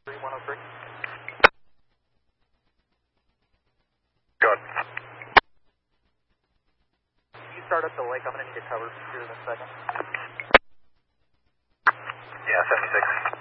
103. Good. You start up the lake, I'm going to need to cover here in a second. Yeah, 76.